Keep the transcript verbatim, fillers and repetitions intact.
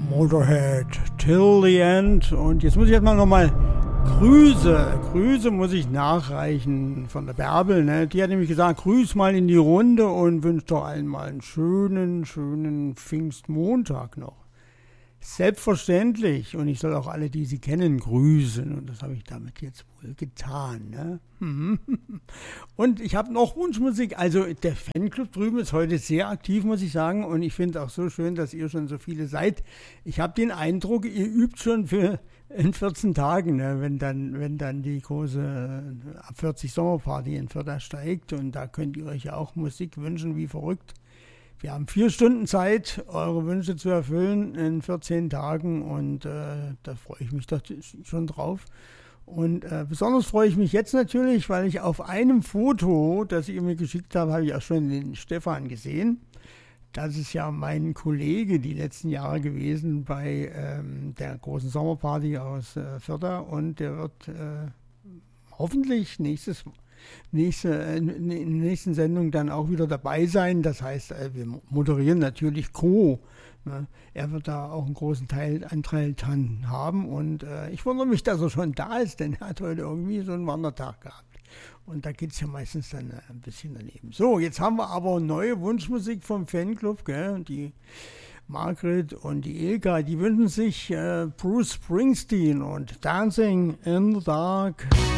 Motorhead, Till the End. Und jetzt muss ich erstmal nochmal Grüße, Grüße muss ich nachreichen von der Bärbel. Ne? Die hat nämlich gesagt, grüß mal in die Runde und wünscht doch allen mal einen schönen, schönen Pfingstmontag noch. Selbstverständlich. Und ich soll auch alle, die sie kennen, grüßen. Und das habe ich damit jetzt wohl getan. Ne? Und ich habe noch Wunschmusik. Also der Fanclub drüben ist heute sehr aktiv, muss ich sagen. Und ich finde auch so schön, dass ihr schon so viele seid. Ich habe den Eindruck, ihr übt schon für in vierzehn Tagen, ne? wenn, dann, wenn dann die große ab vierzig Sommerparty in Förder steigt. Und da könnt ihr euch ja auch Musik wünschen, wie verrückt. Wir haben vier Stunden Zeit, eure Wünsche zu erfüllen in vierzehn Tagen und äh, da freue ich mich doch schon drauf. Und äh, besonders freue ich mich jetzt natürlich, weil ich auf einem Foto, das ihr mir geschickt habt, habe ich auch schon den Stefan gesehen. Das ist ja mein Kollege die letzten Jahre gewesen bei ähm, der großen Sommerparty aus äh, Förder und der wird äh, hoffentlich nächstes Nächste, in der nächsten Sendung dann auch wieder dabei sein. Das heißt, wir moderieren natürlich Co. Er wird da auch einen großen Teil, Anteil dran haben. Und äh, ich wundere mich, dass er schon da ist, denn er hat heute irgendwie so einen Wandertag gehabt. Und da geht es ja meistens dann ein bisschen daneben. So, jetzt haben wir aber neue Wunschmusik vom Fanclub. Gell? Die Margret und die Ilka, die wünschen sich äh, Bruce Springsteen und Dancing in the Dark.